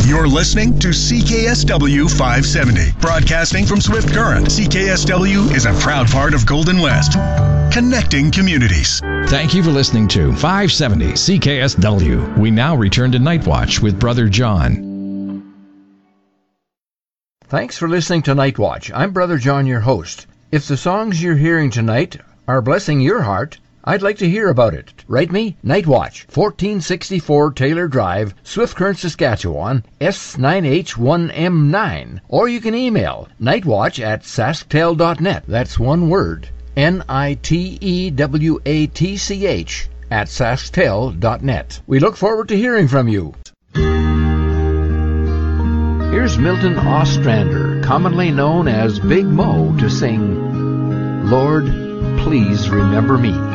You're listening to CKSW 570. Broadcasting from Swift Current, CKSW is a proud part of Golden West. Connecting communities. Thank you for listening to 570 CKSW. We now return to Night Watch with Brother John. Thanks for listening to Night Watch. I'm Brother John, your host. If the songs you're hearing tonight are blessing your heart, I'd like to hear about it. Write me, Night Watch, 1464 Taylor Drive, Swift Current, Saskatchewan, S9H1M9. Or you can email nightwatch@sasktel.net. That's one word, NITEWATCH @sasktel.net. We look forward to hearing from you. Here's Milton Ostrander, commonly known as Big Mo, to sing, Lord, Please Remember Me.